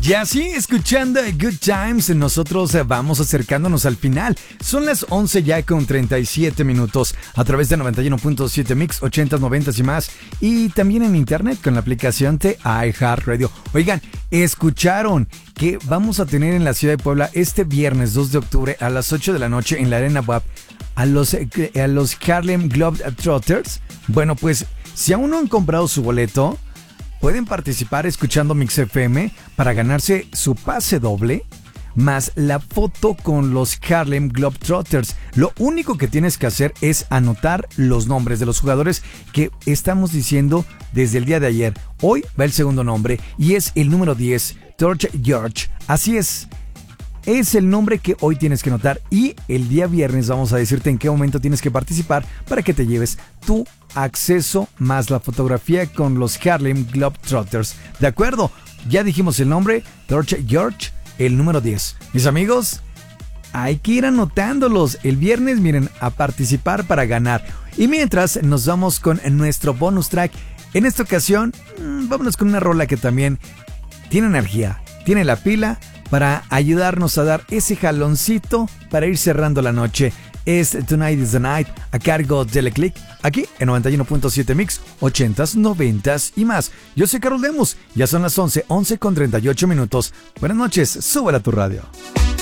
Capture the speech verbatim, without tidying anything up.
Y así, escuchando Good Times, nosotros vamos acercándonos al final. Son las once ya con treinta y siete minutos a través de noventa y uno punto siete Mix, ochentas, noventas y más. Y también en internet con la aplicación de iHeartRadio. Oigan, escucharon que vamos a tener en la ciudad de Puebla este viernes dos de octubre a las ocho de la noche en la Arena W A P a los, a los Harlem Globetrotters. Bueno, pues si aún no han comprado su boleto, pueden participar escuchando Mix F M para ganarse su pase doble más la foto con los Harlem Globetrotters. Lo único que tienes que hacer es anotar los nombres de los jugadores que estamos diciendo desde el día de ayer. Hoy va el segundo nombre y es el número diez, George George. Así es. Es el nombre que hoy tienes que anotar y el día viernes vamos a decirte en qué momento tienes que participar para que te lleves tu acceso más la fotografía con los Harlem Globetrotters. ¿De acuerdo? Ya dijimos el nombre, George George, el número diez. Mis amigos, hay que ir anotándolos. El viernes, miren, a participar para ganar. Y mientras nos vamos con nuestro bonus track, en esta ocasión, mmm, vámonos con una rola que también tiene energía, tiene la pila para ayudarnos a dar ese jaloncito para ir cerrando la noche. Es Tonight is the Night, a cargo de Le Click, aquí en noventa y uno punto siete Mix, ochentas, noventas y más. Yo soy Carlos Lemus, ya son las once, once con treinta y ocho minutos. Buenas noches, súbela a tu radio.